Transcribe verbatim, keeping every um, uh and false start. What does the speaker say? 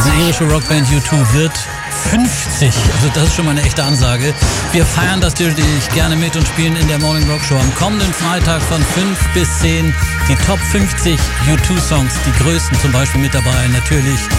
Die irische Rockband U zwei wird fünfzig. Also das ist schon mal eine echte Ansage. Wir feiern das natürlich gerne mit und spielen in der Morning Rock Show am kommenden Freitag von fünf bis zehn die Top fünfzig U zwei Songs, die größten zum Beispiel mit dabei. Natürlich